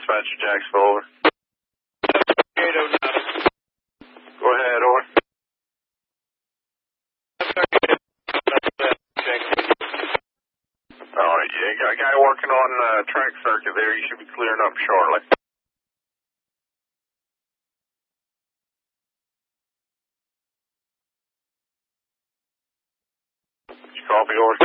Dispatcher Jacksonville, over. 809. Go ahead, over. Alright, yeah, got a guy working on track circuit there. You should be clearing up shortly. Did you copy, over?